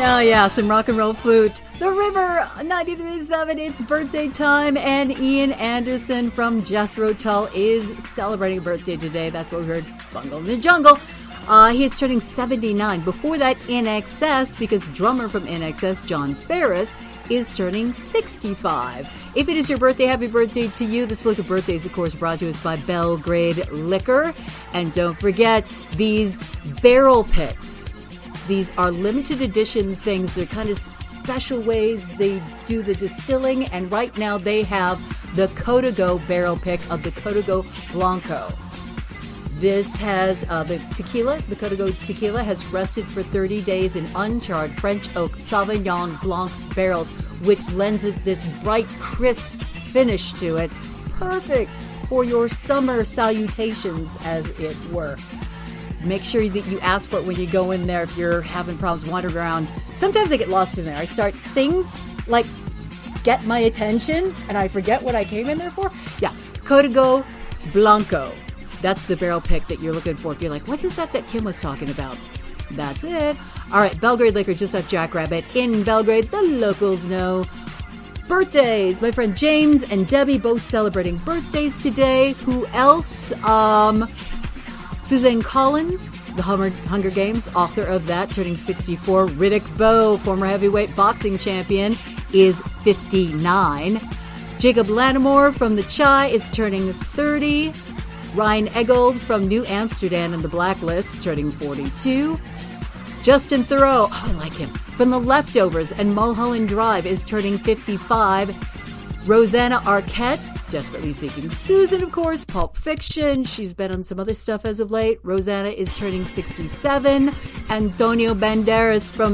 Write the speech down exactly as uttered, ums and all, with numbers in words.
Oh, yeah, some rock and roll flute. The River, ninety-three point seven, it's birthday time, and Ian Anderson from Jethro Tull is celebrating a birthday today. That's what we heard, Bungle in the Jungle. Uh, he is turning seventy-nine. Before that, In Excess, because drummer from In Excess, John Ferris, is turning sixty-five. If it is your birthday, happy birthday to you. This look at birthdays, of course, brought to us by Belgrade Liquor. And don't forget, these barrel picks. These are limited edition things. They're kind of special ways they do the distilling. And right now they have the Código barrel pick of the Código Blanco. This has uh, the tequila, the Código tequila has rested for thirty days in uncharred French oak Sauvignon Blanc barrels, which lends it this bright, crisp finish to it. Perfect for your summer salutations, as it were. Make sure that you ask for it when you go in there if you're having problems wandering around. Sometimes I get lost in there. I start things like get my attention and I forget what I came in there for. Yeah, Código Blanco. That's the barrel pick that you're looking for. If you're like, what is that that Kim was talking about? That's it. All right, Belgrade Liquor, just off Jackrabbit in Belgrade. The locals know. Birthdays. My friend James and Debbie both celebrating birthdays today. Who else? Um, Suzanne Collins, the Hunger Games, author of that, turning sixty-four. Riddick Bowe, former heavyweight boxing champion, is fifty-nine. Jacob Lattimore from The Chai is turning thirty. Ryan Eggold from New Amsterdam and The Blacklist, turning forty-two. Justin Theroux, oh, I like him, from The Leftovers and Mulholland Drive, is turning fifty-five. Rosanna Arquette, Desperately Seeking Susan, of course, Pulp Fiction. She's been on some other stuff as of late. Rosanna is turning sixty-seven. Antonio Banderas from